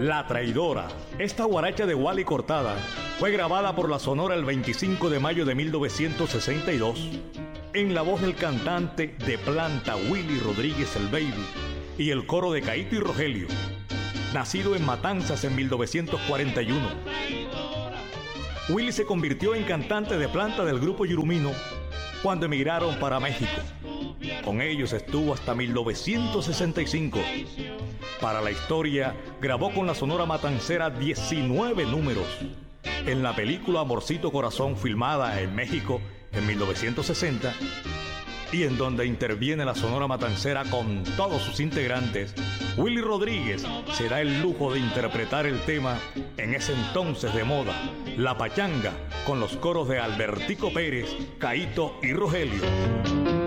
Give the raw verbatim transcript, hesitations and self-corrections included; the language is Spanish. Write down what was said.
La Traidora. Esta guaracha de Wally Cortada fue grabada por la Sonora el veinticinco de mayo de mil novecientos sesenta y dos en la voz del cantante de planta Willy Rodríguez el Baby y el coro de Caíto y Rogelio. Nacido en Matanzas en mil novecientos cuarenta y uno, Willy se convirtió en cantante de planta del grupo Yurumino cuando emigraron para México. Con ellos estuvo hasta mil novecientos sesenta y cinco. Para la historia, grabó con la Sonora Matancera diecinueve números. En la película Amorcito Corazón, filmada en México en mil novecientos sesenta, y en donde interviene la Sonora Matancera con todos sus integrantes, Willy Rodríguez se da el lujo de interpretar el tema en ese entonces de moda, La Pachanga, con los coros de Albertico Pérez, Caíto y Rogelio.